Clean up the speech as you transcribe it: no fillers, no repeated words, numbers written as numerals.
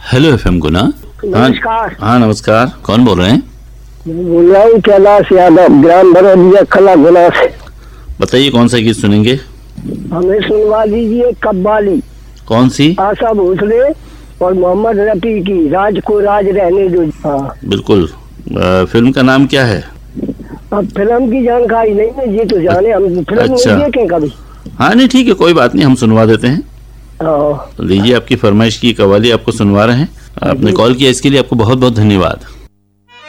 Hello FM गुना। नमस्कार। हाँ नमस्कार, कौन बोल रहे हैं? बोल रहा हूँ कैलाश यादव, ग्राम बरौलिया खला गुना से। बताइए कौन सा गीत सुनेंगे? हमें सुनवा दीजिए कब्बाली। कौन सी? आशा भोसले और मोहम्मद रफी की राज को राज रहने दो। हाँ बिल्कुल। फिल्म का नाम क्या है? अब फिल्म की जानकारी नहीं है, ये तो जाने, हम फिल्म अच्छा। नहीं देखें कभी। हाँ नहीं ठीक है, कोई बात नहीं, हम सुनवा देते हैं। हाँ तो लीजिए, आपकी फरमाइश की कव्वाली आपको सुनवा रहे हैं। आपने कॉल किया इसके लिए आपको बहुत बहुत धन्यवाद।